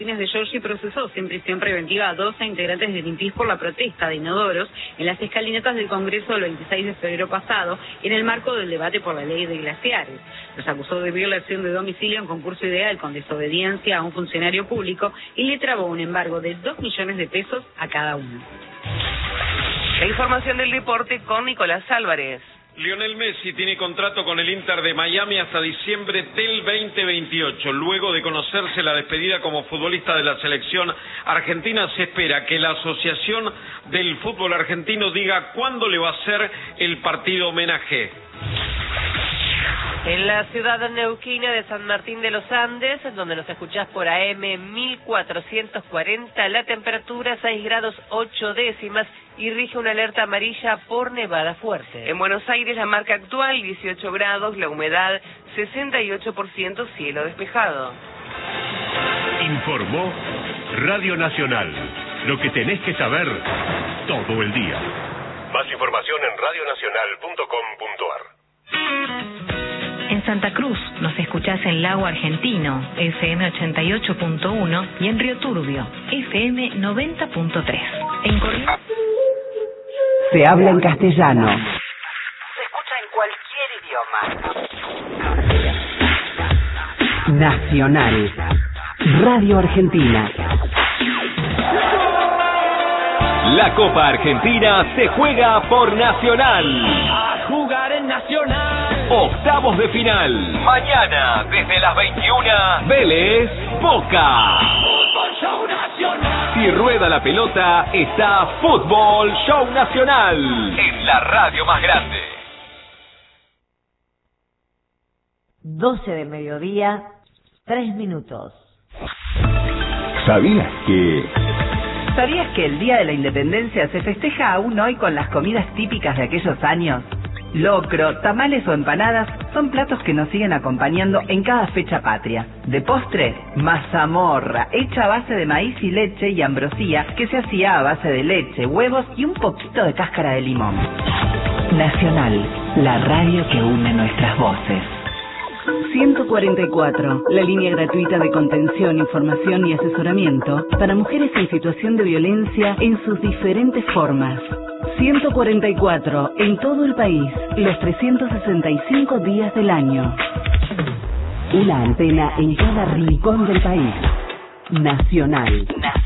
de Giorgi procesó sin prisión preventiva a 12 integrantes del Greenpeace por la protesta de inodoros en las escalinatas del Congreso del 26 de febrero pasado en el marco del debate por la ley de glaciares. Los acusó de violación de domicilio en concurso ilegal con desobediencia a un funcionario público y le trabó un embargo de 2 millones de pesos a cada uno. La información del deporte con Nicolás Álvarez. Lionel Messi tiene contrato con el Inter de Miami hasta diciembre del 2028. Luego de conocerse la despedida como futbolista de la selección argentina, se espera que la Asociación del Fútbol Argentino diga cuándo le va a hacer el partido homenaje. En la ciudad neuquina de San Martín de los Andes, donde nos escuchás por AM 1440, la temperatura 6 grados 8 décimas y rige una alerta amarilla por nevada fuerte. En Buenos Aires la marca actual 18 grados, la humedad 68%, cielo despejado. Informó Radio Nacional. Lo que tenés que saber todo el día. Más información en radionacional.com.ar. En Santa Cruz nos escuchás en Lago Argentino, FM 88.1 y en Río Turbio, FM 90.3. En Corrientes se habla en castellano. Se escucha en cualquier idioma. Nacional. Radio Argentina. La Copa Argentina se juega por Nacional. A jugar en Nacional. Octavos de final. Mañana, desde las 21, Vélez, Boca. Fútbol Show Nacional. Si rueda la pelota, está Fútbol Show Nacional. En la radio más grande. 12 de mediodía, 3 minutos. ¿Sabías que el Día de la Independencia se festeja aún hoy con las comidas típicas de aquellos años? Locro, tamales o empanadas son platos que nos siguen acompañando en cada fecha patria. De postre, mazamorra, hecha a base de maíz y leche y ambrosía, que se hacía a base de leche, huevos y un poquito de cáscara de limón. Nacional, la radio que une nuestras voces. 144, la línea gratuita de contención, información y asesoramiento para mujeres en situación de violencia en sus diferentes formas. 144, en todo el país, los 365 días del año. Una antena en cada rincón del país. Nacional.